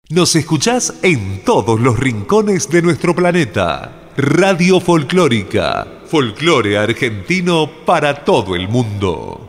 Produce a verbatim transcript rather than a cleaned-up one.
Nos escuchás en todos los rincones de nuestro planeta. Radio Folclórica, folclore argentino para todo el mundo.